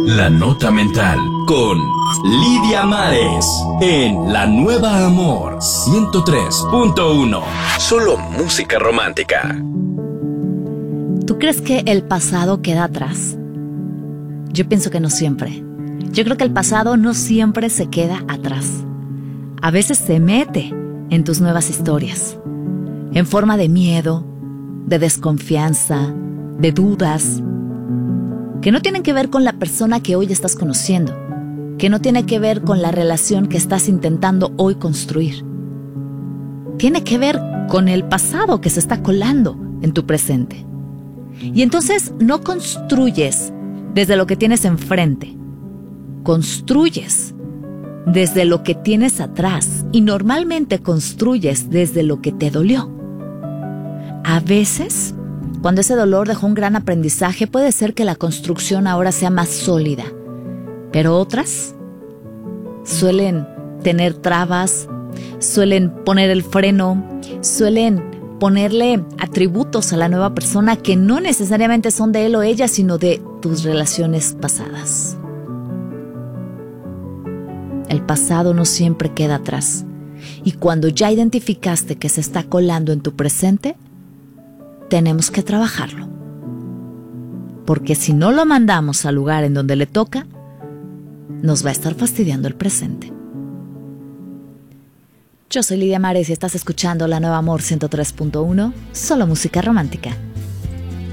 La Nota Mental con Lidia Mares en La Nueva Amor 103.1. Solo música romántica. ¿Tú crees que el pasado queda atrás? Yo pienso que no siempre. Yo creo que el pasado no siempre se queda atrás. A veces se mete en tus nuevas historias, en forma de miedo, de desconfianza, de dudas, que no tienen que ver con la persona que hoy estás conociendo, que no tiene que ver con la relación que estás intentando hoy construir. Tiene que ver con el pasado que se está colando en tu presente. Y entonces no construyes desde lo que tienes enfrente, construyes desde lo que tienes atrás y normalmente construyes desde lo que te dolió. A veces, cuando ese dolor dejó un gran aprendizaje, puede ser que la construcción ahora sea más sólida, pero otras suelen tener trabas, suelen poner el freno, suelen ponerle atributos a la nueva persona que no necesariamente son de él o ella, sino de tus relaciones pasadas. El pasado no siempre queda atrás, y cuando ya identificaste que se está colando en tu presente, tenemos que trabajarlo. Porque si no lo mandamos al lugar en donde le toca, nos va a estar fastidiando el presente. Yo soy Lidia Mares y estás escuchando La Nueva Amor 103.1, solo música romántica.